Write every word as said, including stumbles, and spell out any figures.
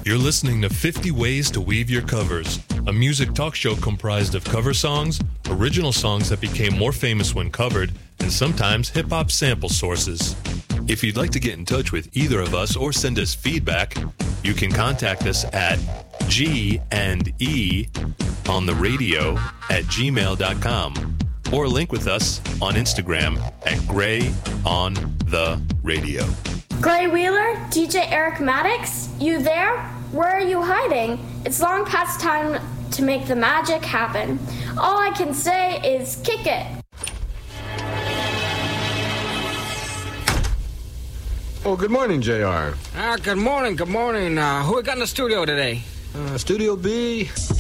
You're listening to fifty Ways to Weave Your Covers, a music talk show comprised of cover songs, original songs that became more famous when covered, and sometimes hip-hop sample sources. If you'd like to get in touch with either of us or send us feedback, you can contact us at G and E on the radio at gmail dot com or link with us on Instagram at Gray on the Radio. Gray Wheeler, D J Eric Maddox, you there? Where are you hiding? It's long past time to make the magic happen. All I can say is kick it. Oh, good morning, J R. Ah, good morning, good morning. Uh, who we got in the studio today? Uh, Studio B,